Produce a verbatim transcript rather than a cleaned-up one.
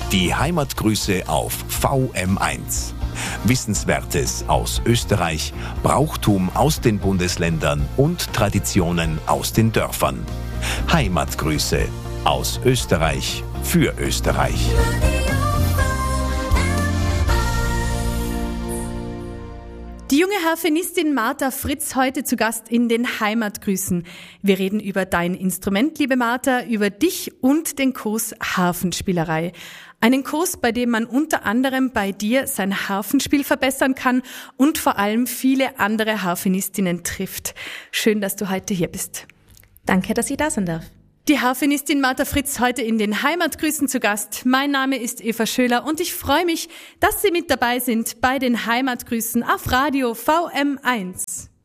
Die Heimatgrüße auf V M eins. Wissenswertes aus Österreich, Brauchtum aus den Bundesländern und Traditionen aus den Dörfern. Heimatgrüße aus Österreich für Österreich. Die junge Harfenistin Martha Fritz heute zu Gast in den Heimatgrüßen. Wir reden über dein Instrument, liebe Martha, über dich und den Kurs Harfenspielerei. Einen Kurs, bei dem man unter anderem bei dir sein Harfenspiel verbessern kann und vor allem viele andere Harfenistinnen trifft. Schön, dass du heute hier bist. Danke, dass ich da sein darf. Die Harfenistin Martha Fritz heute in den Heimatgrüßen zu Gast. Mein Name ist Eva Schöler und ich freue mich, dass Sie mit dabei sind bei den Heimatgrüßen auf Radio V M eins.